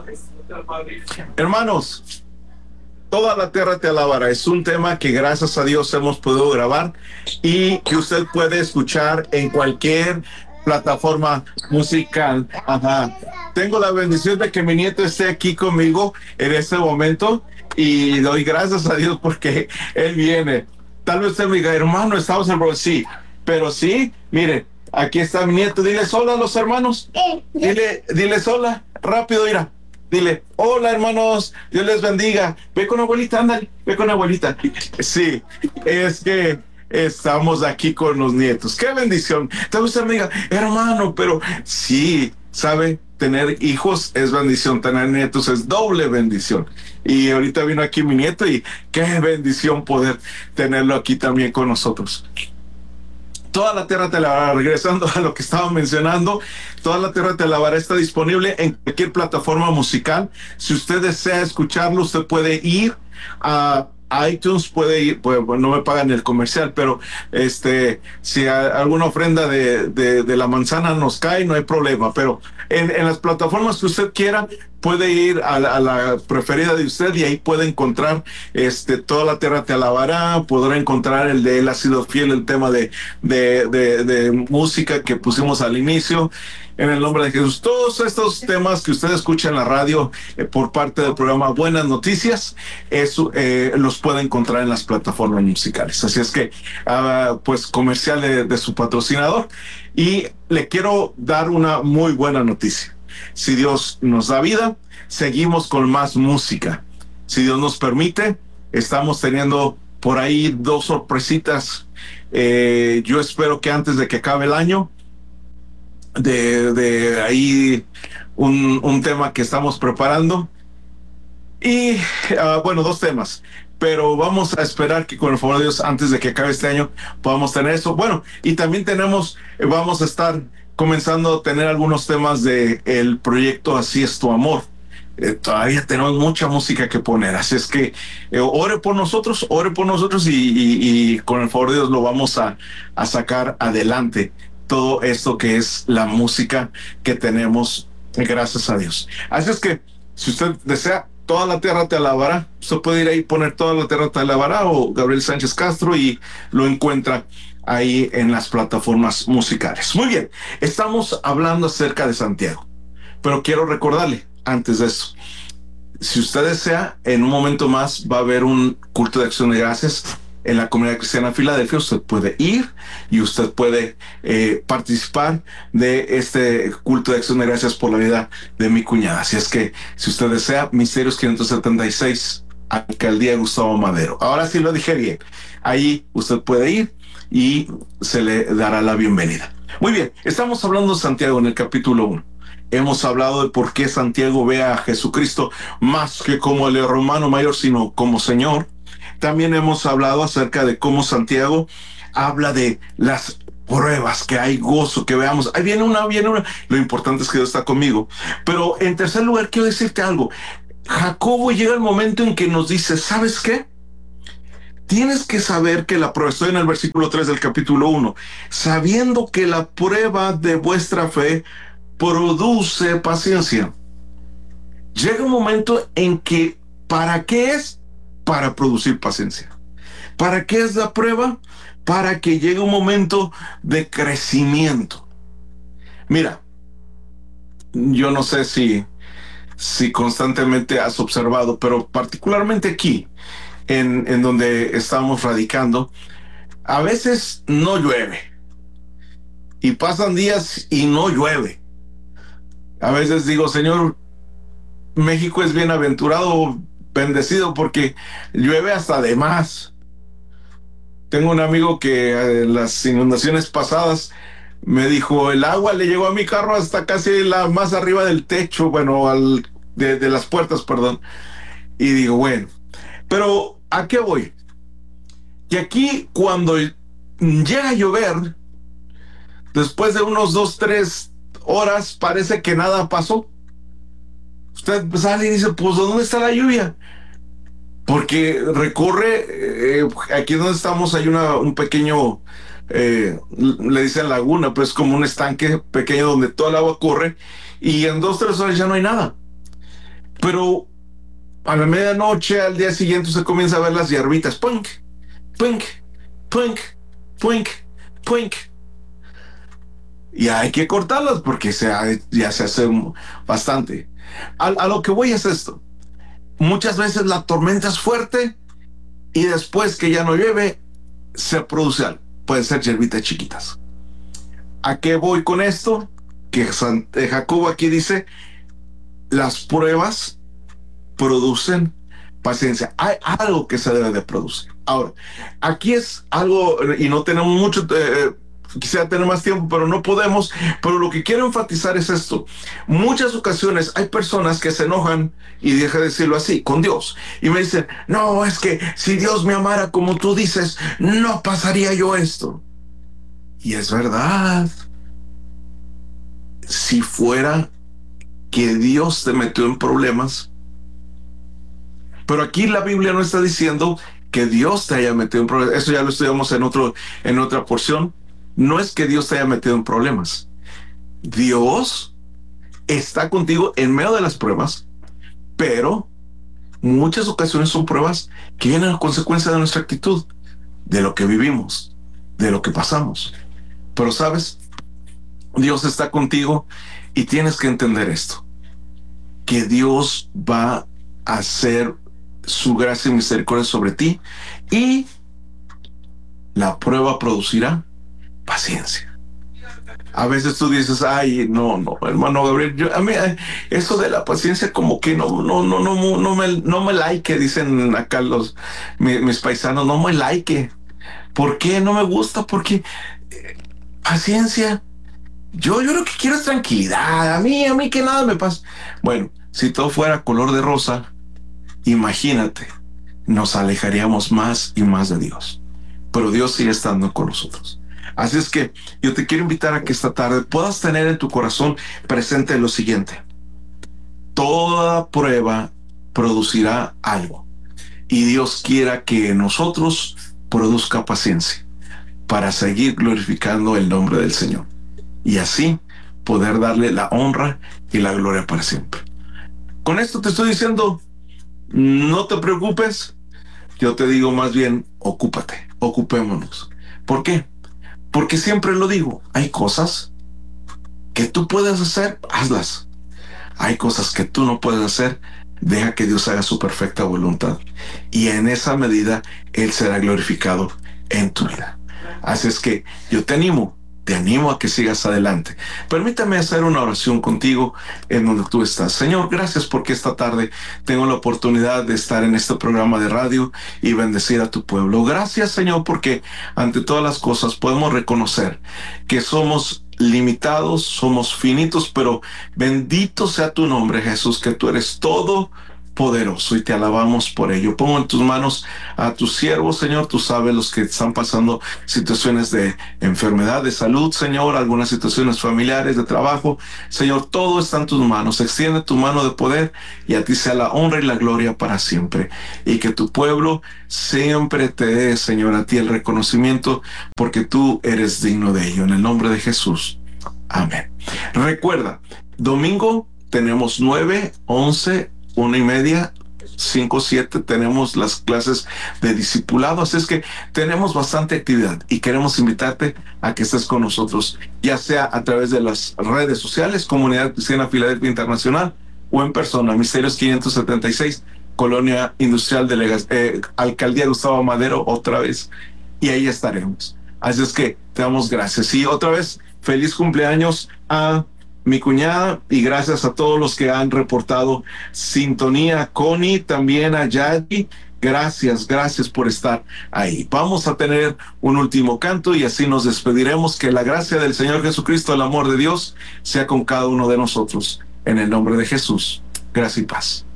Hermanos, toda la tierra te alabará. Es un tema que gracias a Dios hemos podido grabar y que usted puede escuchar en cualquier plataforma musical. Ajá. Tengo la bendición de que mi nieto esté aquí conmigo en este momento y doy gracias a Dios porque él viene. Tal vez usted me diga, hermano, estamos en Brasil. Sí, pero sí, mire, aquí está mi nieto. Dile hola a los hermanos. Dile hola. Rápido, mira. Dile, hola hermanos, Dios les bendiga. Ve con abuelita, ándale, ve con abuelita. Sí, es que estamos aquí con los nietos. Qué bendición. Tal vez usted me diga, hermano, pero sí, sabe, tener hijos es bendición, tener nietos es doble bendición. Y ahorita vino aquí mi nieto y qué bendición poder tenerlo aquí también con nosotros. Toda la tierra te lavará, regresando a lo que estaba mencionando, toda la tierra te lavará está disponible en cualquier plataforma musical. Si usted desea escucharlo, usted puede ir a iTunes, puede ir, pues no me pagan el comercial, pero si alguna ofrenda de la manzana nos cae, no hay problema, pero en las plataformas que usted quiera, puede ir a la preferida de usted y ahí puede encontrar toda la tierra te alabará, podrá encontrar el de él ha sido fiel, el tema de música que pusimos al inicio, en el nombre de Jesús. Todos estos temas que usted escucha en la radio por parte del programa Buenas Noticias, eso los puede encontrar en las plataformas musicales. Así es que, pues, comercial de su patrocinador. Y le quiero dar una muy buena noticia. Si Dios nos da vida, seguimos con más música. Si Dios nos permite, estamos teniendo por ahí 2 sorpresitas. Yo espero que antes de que acabe el año, de ahí un tema que estamos preparando. Y bueno, 2 temas. Pero vamos a esperar que con el favor de Dios, antes de que acabe este año, podamos tener eso. Bueno, y también vamos a estar comenzando a tener algunos temas de el proyecto Así es tu amor. Todavía tenemos mucha música que poner, así es que ore por nosotros y con el favor de Dios lo vamos a sacar adelante todo esto que es la música que tenemos, gracias a Dios. Así es que si usted desea, toda la tierra te alabará, usted puede ir ahí y poner toda la tierra te alabará o Gabriel Sánchez Castro y lo encuentra ahí en las plataformas musicales. Muy bien, estamos hablando acerca de Santiago, pero quiero recordarle antes de eso, si usted desea, en un momento más va a haber un culto de acción de gracias en la Comunidad Cristiana de Filadelfia. Usted puede ir y usted puede participar de este culto de acción de gracias por la vida de mi cuñada. Así es que, si usted desea, Misterios 576, Alcaldía Gustavo Madero. Ahora sí lo dije bien. Ahí usted puede ir y se le dará la bienvenida. Muy bien, estamos hablando de Santiago en el capítulo 1. Hemos hablado de por qué Santiago ve a Jesucristo más que como el hermano mayor, sino como Señor. También hemos hablado acerca de cómo Santiago habla de las pruebas, que hay gozo, que veamos, ahí viene una. Lo importante es que Dios está conmigo. Pero en tercer lugar, quiero decirte algo. Jacobo llega el momento en que nos dice, ¿sabes qué? Tienes que saber que la prueba, estoy en el versículo 3 del capítulo 1, sabiendo que la prueba de vuestra fe produce paciencia. Llega un momento en que, ¿para qué es? Para producir paciencia. ¿Para qué es la prueba? Para que llegue un momento de crecimiento. Mira, yo no sé si constantemente has observado, pero particularmente aquí, en donde estamos radicando, a veces no llueve. Y pasan días y no llueve. A veces digo, Señor, México es bienaventurado, bendecido, porque llueve hasta de más. Tengo un amigo que las inundaciones pasadas me dijo, el agua le llegó a mi carro hasta casi más arriba del techo, bueno, de las puertas, perdón. Y digo, bueno, pero ¿a qué voy? Que aquí cuando llega a llover, después de unos 2-3 horas, parece que nada pasó. Usted sale y dice, pues ¿dónde está la lluvia? Porque recorre, aquí donde estamos hay un pequeño, le dicen laguna, pues como un estanque pequeño donde todo el agua corre y en 2-3 horas ya no hay nada. Pero a la medianoche, al día siguiente, se comienza a ver las hierbitas, punk, punk, punk, punk, punk. Y hay que cortarlas porque ya se hace bastante. A lo que voy es esto. Muchas veces la tormenta es fuerte y después que ya no llueve, se produce algo. Pueden ser hierbitas chiquitas. ¿A qué voy con esto? Que Jacobo aquí dice, las pruebas producen paciencia. Hay algo que se debe de producir. Ahora, aquí es algo, y no tenemos mucho, quisiera tener más tiempo, pero no podemos. Pero lo que quiero enfatizar es esto. Muchas ocasiones hay personas que se enojan, y deja de decirlo así, con Dios. Y me dicen, no, es que si Dios me amara como tú dices, no pasaría yo esto. Y es verdad. Si fuera que Dios te metió en problemas, pero aquí la Biblia no está diciendo que Dios te haya metido en problemas. Eso ya lo estudiamos en otra porción. No es que Dios te haya metido en problemas. Dios está contigo en medio de las pruebas, pero muchas ocasiones son pruebas que vienen a consecuencia de nuestra actitud, de lo que vivimos, de lo que pasamos. Pero sabes, Dios está contigo y tienes que entender esto, que Dios va a hacer su gracia y misericordia sobre ti, y la prueba producirá paciencia. A veces tú dices, ay, no, no, hermano Gabriel, a mí eso de la paciencia como que no me like, dicen acá mis paisanos, no me like. ¿Por qué no me gusta? Porque paciencia, yo lo que quiero es tranquilidad, a mí que nada me pasa. Bueno, si todo fuera color de rosa, imagínate, nos alejaríamos más y más de Dios. Pero Dios sigue estando con nosotros. Así es que yo te quiero invitar a que esta tarde puedas tener en tu corazón presente lo siguiente. Toda prueba producirá algo. Y Dios quiera que nosotros produzca paciencia para seguir glorificando el nombre del Señor. Y así poder darle la honra y la gloria para siempre. Con esto te estoy diciendo, no te preocupes. Yo te digo más bien, ocúpate, ocupémonos. ¿Por qué? Porque siempre lo digo, hay cosas que tú puedes hacer, hazlas. Hay cosas que tú no puedes hacer, deja que Dios haga su perfecta voluntad. Y en esa medida, Él será glorificado en tu vida. Así es que yo te animo a que sigas adelante. Permítame hacer una oración contigo en donde tú estás. Señor, gracias porque esta tarde tengo la oportunidad de estar en este programa de radio y bendecir a tu pueblo. Gracias, Señor, porque ante todas las cosas podemos reconocer que somos limitados, somos finitos, pero bendito sea tu nombre, Jesús, que tú eres todo poderoso y te alabamos por ello. Pongo en tus manos a tus siervos, Señor. Tú sabes los que están pasando situaciones de enfermedad, de salud, Señor, algunas situaciones familiares, de trabajo. Señor, todo está en tus manos. Extiende tu mano de poder y a ti sea la honra y la gloria para siempre. Y que tu pueblo siempre te dé, Señor, a ti el reconocimiento porque tú eres digno de ello. En el nombre de Jesús. Amén. Recuerda, domingo tenemos 9, 11, 1:30, 5, 7, tenemos las clases de discipulado, así es que tenemos bastante actividad y queremos invitarte a que estés con nosotros, ya sea a través de las redes sociales, Comunidad Cristiana Filadelfia Internacional, o en persona, Misterios 576, Colonia Industrial, Alcaldía Gustavo Madero, otra vez, y ahí estaremos. Así es que te damos gracias. Y otra vez, feliz cumpleaños a mi cuñada, y gracias a todos los que han reportado sintonía. Connie, también a Jackie, gracias por estar ahí. Vamos a tener un último canto y así nos despediremos. Que la gracia del Señor Jesucristo, el amor de Dios, sea con cada uno de nosotros. En el nombre de Jesús, gracia y paz.